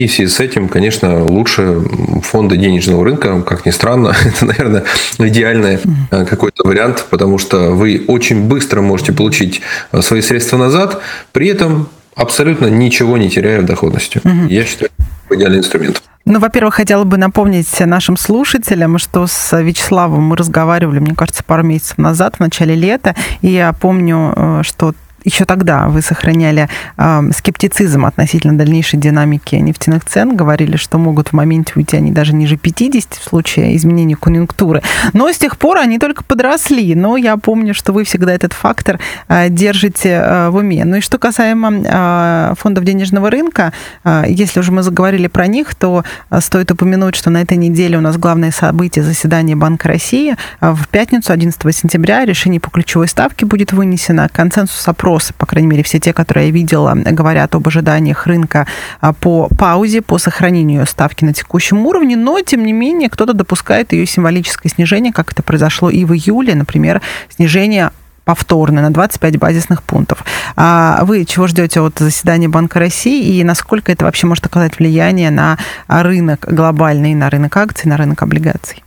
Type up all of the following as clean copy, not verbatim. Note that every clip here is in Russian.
И в связи с этим, конечно, лучше фонды денежного рынка, как ни странно, это, наверное, идеальный какой-то вариант, потому что вы очень быстро можете получить свои средства назад, при этом абсолютно ничего не теряя в доходности. Я считаю, это идеальный инструмент. Ну, во-первых, хотела бы напомнить нашим слушателям, что с Вячеславом мы разговаривали, мне кажется, пару месяцев назад, в начале лета, и я помню, что еще тогда вы сохраняли скептицизм относительно дальнейшей динамики нефтяных цен, говорили, что могут в моменте уйти они даже ниже 50 в случае изменения конъюнктуры. Но с тех пор они только подросли. Но я помню, что вы всегда этот фактор держите в уме. Ну и что касаемо фондов денежного рынка, если уже мы заговорили про них, то стоит упомянуть, что на этой неделе у нас главное событие — заседание Банка России. В пятницу, 11 сентября, решение по ключевой ставке будет вынесено. Консенсус опроса, по крайней мере, все те, которые я видела, говорят об ожиданиях рынка по паузе, по сохранению ставки на текущем уровне, но, тем не менее, кто-то допускает ее символическое снижение, как это произошло и в июле, например, снижение повторно на 25 базисных пунктов. А вы чего ждете от заседания Банка России и насколько это вообще может оказать влияние на рынок глобальный, на рынок акций, на рынок облигаций?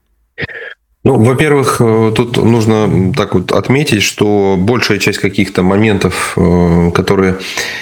Ну, во-первых, тут нужно так вот отметить, что большая часть каких-то моментов, которые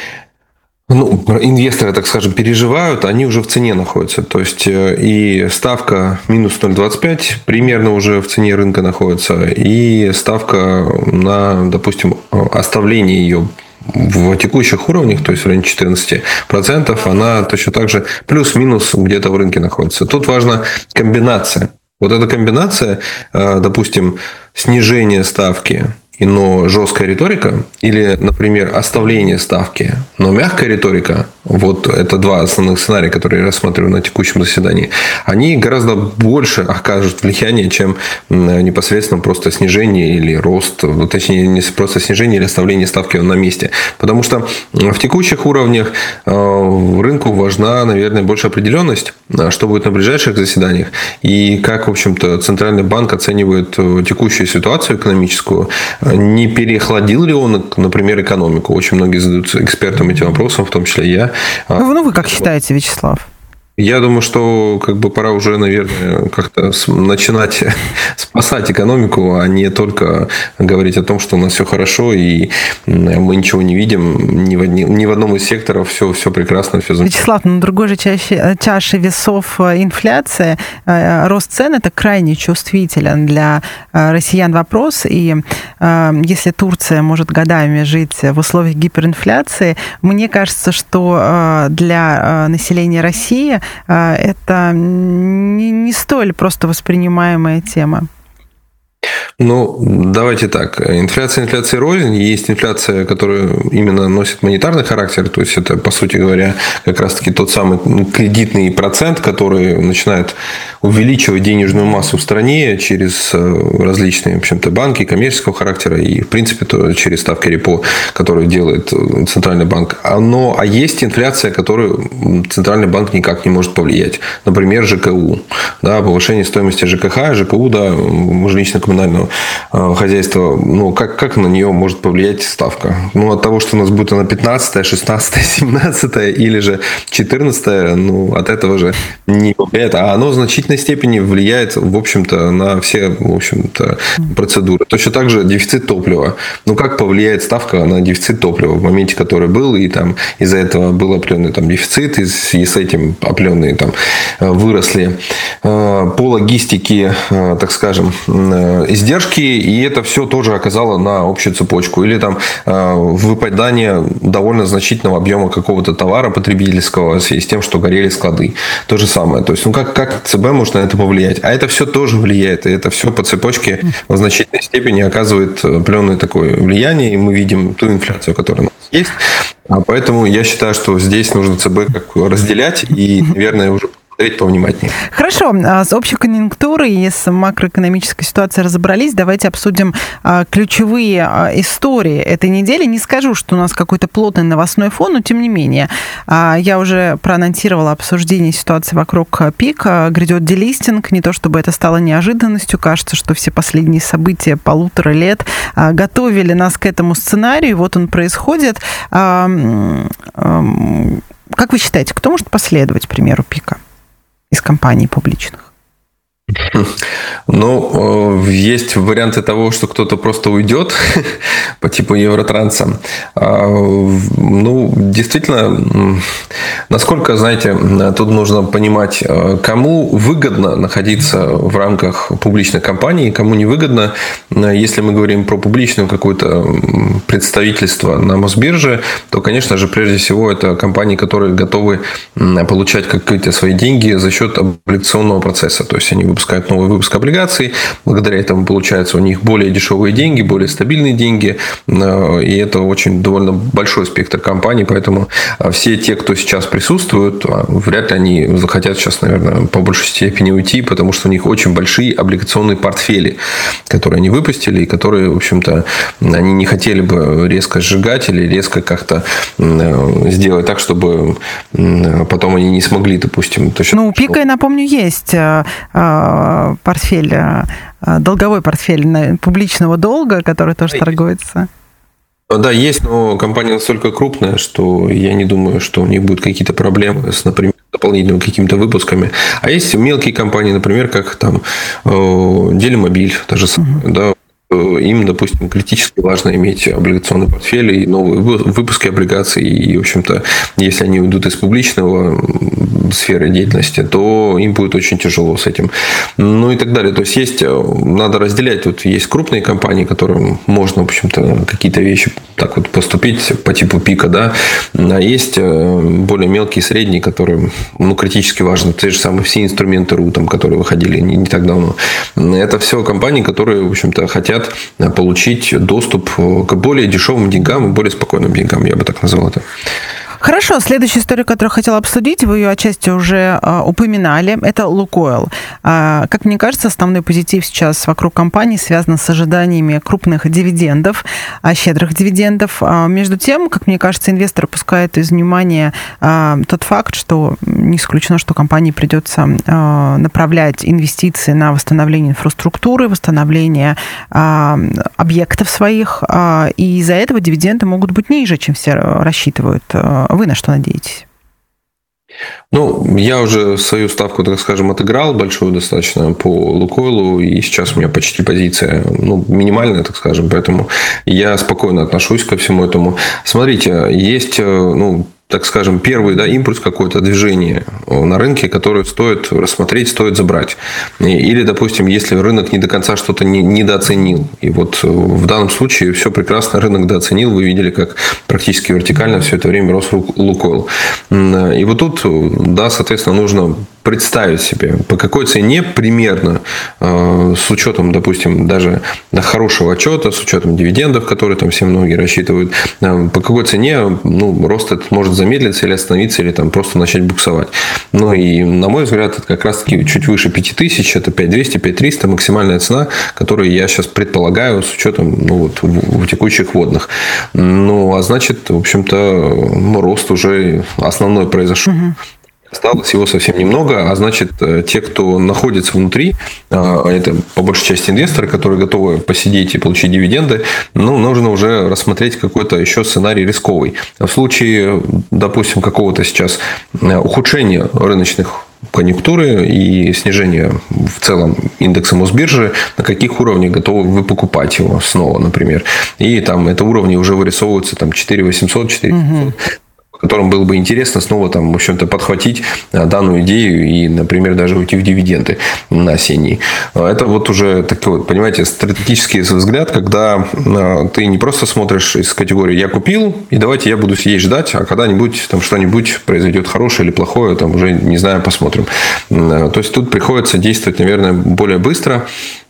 инвесторы, так скажем, переживают, они уже в цене находятся. То есть и ставка минус 0,25 примерно уже в цене рынка находится, и ставка на, допустим, оставление ее в текущих уровнях, то есть в районе 14%, она точно так же плюс-минус где-то в рынке находится. Тут важна комбинация. Вот эта комбинация, допустим, снижение ставки, но жесткая риторика, или, например, оставление ставки, но мягкая риторика, вот это два основных сценария, которые я рассматриваю на текущем заседании, они гораздо больше окажут влияние, чем непосредственно просто снижение или рост, точнее, не просто снижение или оставление ставки на месте. Потому что в текущих уровнях рынку важна, наверное, больше определенность, что будет на ближайших заседаниях, и как, в общем-то, Центральный банк оценивает текущую ситуацию экономическую. Не переохладил ли он, например, экономику? Очень многие задаются экспертам этим вопросом, в том числе и я. Ну, вы как считаете, Вячеслав? Я думаю, что пора уже, наверное, как-то начинать спасать экономику, а не только говорить о том, что у нас все хорошо и мы ничего не видим, ни в одном из секторов все прекрасно, все замечательно. Вячеслав, на другой же чаше весов инфляция, рост цен — это крайне чувствителен для россиян вопрос. И если Турция может годами жить в условиях гиперинфляции, мне кажется, что для населения России это не столь просто воспринимаемая тема. Ну, давайте так. Инфляция рознь. Есть инфляция, которая именно носит монетарный характер. То есть, это, по сути говоря, как раз-таки тот самый кредитный процент, который начинает увеличивать денежную массу в стране через различные, в общем-то, банки коммерческого характера и, в принципе, через ставки репо, которые делает Центральный банк. А есть инфляция, которую Центральный банк никак не может повлиять. Например, ЖКУ. Да, повышение стоимости ЖКХ, ЖКУ, да, жилищно-коммунального хозяйства. Ну, как на нее может повлиять ставка? Ну, от того, что у нас будет она 15, 16, 17 или же 14, ну, от этого же не повлияет. А оно в значительной степени влияет, в общем-то, на все, в общем-то, процедуры. Точно так же дефицит топлива. Ну, как повлияет ставка на дефицит топлива в моменте, который был, и там из-за этого был определенный там дефицит, и с этим определенные там выросли по логистике, так скажем, издержки, и это все тоже оказало на общую цепочку. Или там выпадание довольно значительного объема какого-то товара потребительского в связи с тем, что горели склады. То же самое. То есть, ну, как ЦБ может на это повлиять? А это все тоже влияет. И это все по цепочке в значительной степени оказывает определенное такое влияние, и мы видим ту инфляцию, которая у нас есть. Поэтому я считаю, что здесь нужно ЦБ как разделять и, наверное, уже повнимательнее. Хорошо. С общей конъюнктурой и с макроэкономической ситуацией разобрались. Давайте обсудим ключевые истории этой недели. Не скажу, что у нас какой-то плотный новостной фон, но тем не менее. Я уже проанонсировала обсуждение ситуации вокруг ПИК. Грядет делистинг. Не то чтобы это стало неожиданностью. Кажется, что все последние события 1,5 лет готовили нас к этому сценарию. Вот он происходит. как вы считаете, кто может последовать примеру ПИКа из компаний публичных? Ну, есть варианты того, что кто-то просто уйдет по типу Евротранса. Ну, действительно, насколько, знаете, тут нужно понимать, кому выгодно находиться в рамках публичной компании, кому не выгодно. Если мы говорим про публичное какое-то представительство на Мосбирже, то, конечно же, прежде всего, это компании, которые готовы получать какие-то свои деньги за счет облигационного процесса. То есть, они выпускают новый выпуск облигаций. Благодаря этому получается у них более дешевые деньги, более стабильные деньги. И это очень довольно большой спектр компаний. Поэтому все те, кто сейчас присутствует, вряд ли они захотят сейчас, наверное, по большей степени уйти, потому что у них очень большие облигационные портфели, которые они выпустили, и которые, в общем-то, они не хотели бы резко сжигать или резко как-то сделать так, чтобы потом они не смогли, допустим... Ну, у ПИКа, я напомню, есть портфель, долговой портфель публичного долга, который тоже торгуется. Да, есть, но компания настолько крупная, что я не думаю, что у них будут какие-то проблемы с, например, дополнительными какими-то выпусками. А есть мелкие компании, например, как там Делимобиль, даже да, им, допустим, критически важно иметь облигационный портфель и новые выпуски облигаций. И, в общем-то, если они уйдут из публичного сферы деятельности, то им будет очень тяжело с этим. Ну и так далее. То есть, надо разделять. Тут есть крупные компании, которым можно, в общем-то, какие-то вещи так вот поступить по типу ПИКа, да. А есть более мелкие, средние, которым, критически важны. Те же самые все инструменты РУ, там, которые выходили не так давно. Это все компании, которые, в общем-то, хотят получить доступ к более дешевым деньгам и более спокойным деньгам, я бы так назвал это. Хорошо, следующая история, которую хотела обсудить, вы ее отчасти уже упоминали, это Лукойл. Как мне кажется, основной позитив сейчас вокруг компании связан с ожиданиями крупных дивидендов, щедрых дивидендов. Между тем, как мне кажется, инвесторы упускают из внимания тот факт, что не исключено, что компании придется направлять инвестиции на восстановление инфраструктуры, восстановление объектов своих, и из-за этого дивиденды могут быть ниже, чем все рассчитывают. Вы на что надеетесь? Я уже свою ставку, так скажем, отыграл большую достаточно по Лукойлу, и сейчас у меня почти позиция, минимальная, так скажем, поэтому я спокойно отношусь ко всему этому. Смотрите, есть, так скажем, первый импульс какое-то движение на рынке, которое стоит рассмотреть, стоит забрать. Или, допустим, если рынок не до конца что-то недооценил. И вот в данном случае все прекрасно, рынок дооценил. Вы видели, как практически вертикально все это время рос Лукойл. И вот тут, соответственно, нужно представить себе, по какой цене примерно, с учетом, допустим, даже хорошего отчета, с учетом дивидендов, которые там все многие рассчитывают, по какой цене рост этот может замедлиться или остановиться, или там просто начать буксовать. И, на мой взгляд, это как раз-таки чуть выше 5000, это 5200, 5300 максимальная цена, которую я сейчас предполагаю с учетом в текущих вводных. А значит, в общем-то, рост уже основной произошел. Осталось его совсем немного, а значит, те, кто находится внутри, это по большей части инвесторы, которые готовы посидеть и получить дивиденды, нужно уже рассмотреть какой-то еще сценарий рисковый. В случае, допустим, какого-то сейчас ухудшения рыночных конъюнктуры и снижения в целом индекса Мосбиржи, на каких уровнях готовы вы покупать его снова, например. И там это уровни уже вырисовываются 4800, 4900. Которым было бы интересно снова в общем-то, подхватить данную идею и, например, даже уйти в дивиденды на осенние. Это вот уже такой, понимаете, стратегический взгляд, когда ты не просто смотришь из категории «я купил, и давайте я буду сидеть ждать, а когда-нибудь что-нибудь произойдет хорошее или плохое, уже не знаю, посмотрим». То есть, тут приходится действовать, наверное, более быстро.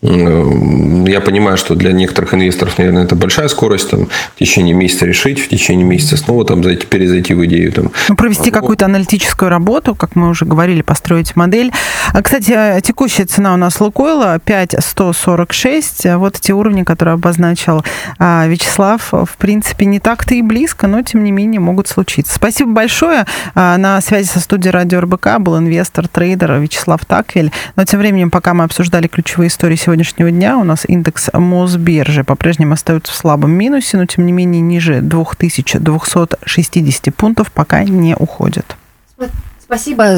Я понимаю, что для некоторых инвесторов, наверное, это большая скорость, в течение месяца решить, в течение месяца снова перезайти в идею. Провести какую-то аналитическую работу, как мы уже говорили, построить модель. Кстати, текущая цена у нас Лукойла 5146. Вот эти уровни, которые обозначил Вячеслав, в принципе, не так-то и близко, но, тем не менее, могут случиться. Спасибо большое. На связи со студией Радио РБК был инвестор, трейдер Вячеслав Таквель. Но тем временем, пока мы обсуждали ключевые истории сегодняшнего дня, у нас индекс Мосбиржи по-прежнему остается в слабом минусе, но, тем не менее, ниже 2260 пунктов пока не уходит. Спасибо